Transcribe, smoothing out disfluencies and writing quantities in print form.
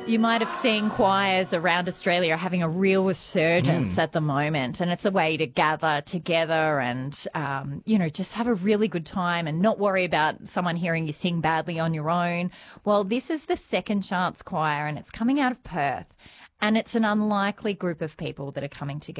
You might have seen choirs around Australia are having a real resurgence at the moment, and it's a way to gather together and, just have a really good time and not worry about someone hearing you sing badly on your own. Well, this is the Second Chance Choir, and it's coming out of Perth, and it's an unlikely group of people that are coming together.